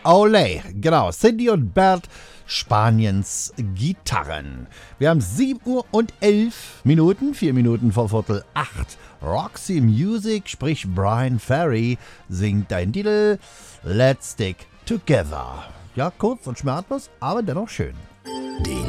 Olé, genau. Cindy und Bert, Spaniens Gitarren. Wir haben 7 Uhr und 11 Minuten, 4 Minuten vor Viertel 8. Roxy Music, sprich Brian Ferry, singt deinen Titel Let's Stick Together. Ja, kurz und schmerzlos, aber dennoch schön. Die